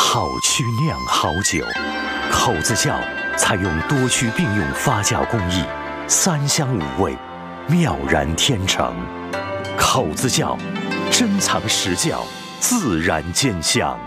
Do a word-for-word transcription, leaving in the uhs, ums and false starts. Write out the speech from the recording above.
好曲酿好酒，口子窖采用多区并用发酵工艺，三香五味，妙然天成。口子窖珍藏实窖，自然兼香。